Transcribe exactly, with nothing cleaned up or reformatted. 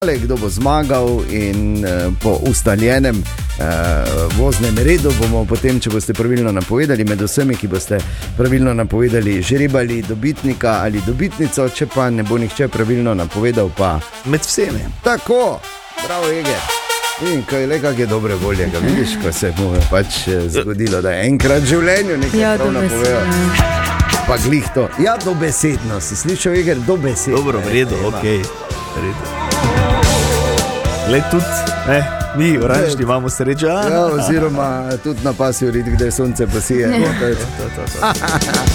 kdo bo zmagal in uh, po ustaljenem uh, voznem redu bomo potem, če boste pravilno napovedali, med vsemi, ki boste pravilno napovedali, žrebali dobitnika ali dobitnico, če pa ne bo nihče pravilno napovedal, pa med vsemi. Tako, bravo Ege. In ko je le kak je dobre volje, ga vidiš, ko se mu je pač zgodilo, da je enkrat v življenju nekaj Ja, prav napovedal. Pa glih to. Ja, dobesedno, si slišal, Eger, dobesedno. Dobro, v redu, okej. V redu. Gled tudi, ne, mi oranžni imamo srečo. Ja, oziroma tudi na pasju rit, kde sonce posije. To, to, to, to.